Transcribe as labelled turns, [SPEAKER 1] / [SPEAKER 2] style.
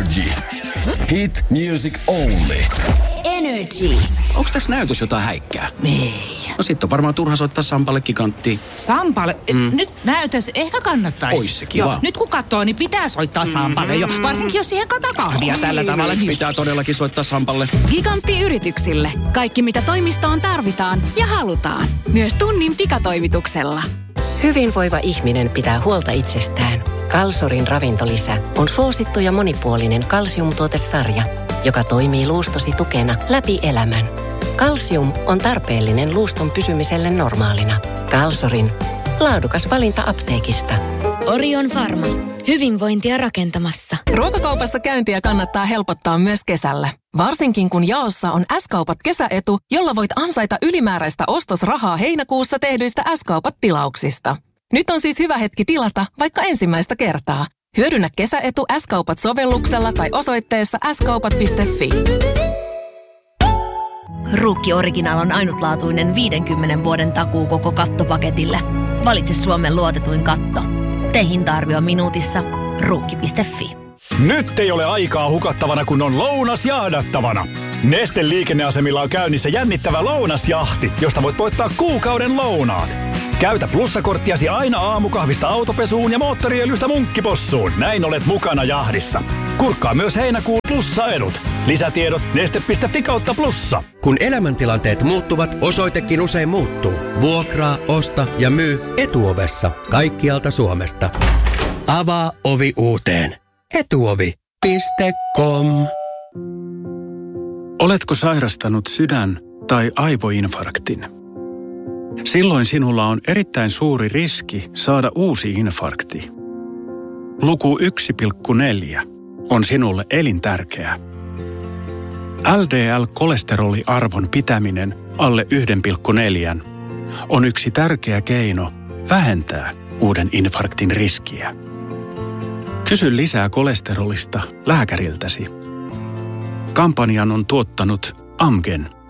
[SPEAKER 1] Energy. Hit music only.
[SPEAKER 2] Energy.
[SPEAKER 3] Onks tässä näytös jotain häikkää?
[SPEAKER 2] Ei.
[SPEAKER 3] No sit on varmaan turha soittaa Sampalle Giganttiin.
[SPEAKER 2] Sampalle? Nyt näytös ehkä kannattaisi.
[SPEAKER 3] Ois se kiva.
[SPEAKER 2] Joo, nyt kun katsoo, niin pitää soittaa Sampalle jo. Varsinkin jos siihen kataa kahvia tällä tavalla. Niin...
[SPEAKER 3] Pitää todellakin soittaa Sampalle.
[SPEAKER 4] Gigantti-yrityksille. Kaikki mitä toimistoon tarvitaan ja halutaan. Myös tunnin pikatoimituksella.
[SPEAKER 5] Hyvinvoiva ihminen pitää huolta itsestään. Kalsorin ravintolisä on suosittu ja monipuolinen kalsiumtuotesarja, joka toimii luustosi tukena läpi elämän. Kalsium on tarpeellinen luuston pysymiselle normaalina. Kalsorin laadukas valinta apteekista.
[SPEAKER 6] Orion Pharma. Hyvinvointia rakentamassa.
[SPEAKER 4] Ruokakaupassa käyntiä kannattaa helpottaa myös kesällä. Varsinkin kun jaossa on S-kaupat kesäetu, jolla voit ansaita ylimääräistä ostosrahaa heinäkuussa tehdyistä S-kaupat-tilauksista. Nyt on siis hyvä hetki tilata vaikka ensimmäistä kertaa. Hyödynnä kesäetu S-kaupat-sovelluksella tai osoitteessa skaupat.fi.
[SPEAKER 6] Ruukki Original on ainutlaatuinen 50 vuoden takuu koko kattopaketille. Valitse Suomen luotetuin katto. Tee hinta-arvio minuutissa. Ruukki.fi.
[SPEAKER 7] Nyt ei ole aikaa hukattavana, kun on lounas jahdattavana. Nesteen liikenneasemilla on käynnissä jännittävä lounasjahti, josta voit voittaa kuukauden lounaat. Käytä plussakorttiasi aina aamukahvista autopesuun ja moottoriöljystä munkkipossuun. Näin olet mukana jahdissa. Kurkkaa myös heinäkuun plussaedut. Lisätiedot neste.fi/plussa.
[SPEAKER 8] Kun elämäntilanteet muuttuvat, osoitekin usein muuttuu. Vuokraa, osta ja myy Etuovessa kaikkialta Suomesta. Avaa ovi uuteen. Etuovi.com.
[SPEAKER 9] Oletko sairastanut sydän- tai aivoinfarktin? Silloin sinulla on erittäin suuri riski saada uusi infarkti. Luku 1,4 on sinulle elintärkeä. LDL-kolesteroliarvon pitäminen alle 1,4 on yksi tärkeä keino vähentää uuden infarktin riskiä. Kysy lisää kolesterolista lääkäriltäsi. Kampanjan on tuottanut Amgen.